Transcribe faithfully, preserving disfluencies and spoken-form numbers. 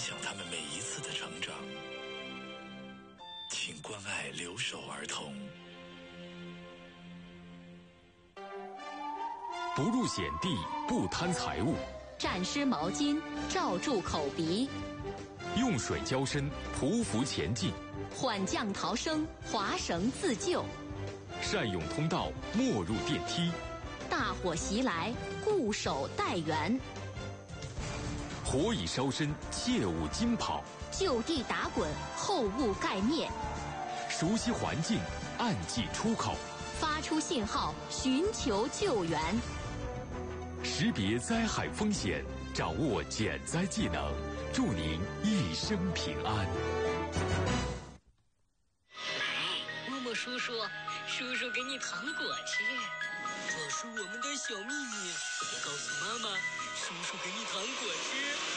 享他们每一次的成长。请关爱留守儿童。 不入险地，不贪财物。 蘸湿毛巾，罩住口鼻。 用水浇身，匍匐前进。 缓降逃生，划绳自救。 善用通道，莫入电梯。 大火袭来，固守待援。 火已烧身，切勿惊跑。 就地打滚，后勿盖灭。 熟悉环境，暗记出口。 发出信号，寻求救援。 识别灾害风险，掌握减灾技能，祝您一生平安。 来，默默叔叔，叔叔给你糖果吃。这是我们的小秘密，别告诉妈妈。叔叔给你糖果吃。